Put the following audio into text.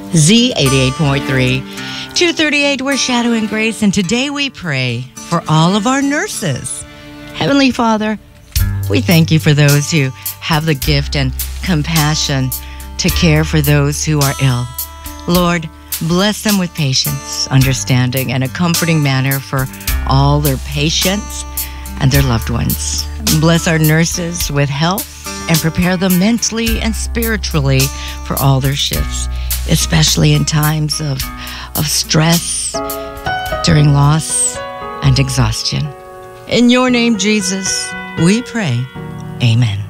Z88.3, 238, we're Shadow and Grace, and today we pray for all of our nurses. Heavenly Father, we thank you for those who have the gift and compassion to care for those who are ill. Lord, bless them with patience, understanding, and a comforting manner for all their patients and their loved ones. Bless our nurses with health and prepare them mentally and spiritually for all their shifts, especially in times of stress, during loss and exhaustion. In your name, Jesus, we pray. Amen.